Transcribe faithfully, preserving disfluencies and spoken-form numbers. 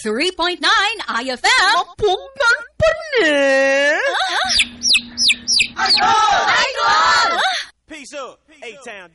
three point nine I F M. 복난 뻔네. 아이고, 아이고. Peace up, A-Town.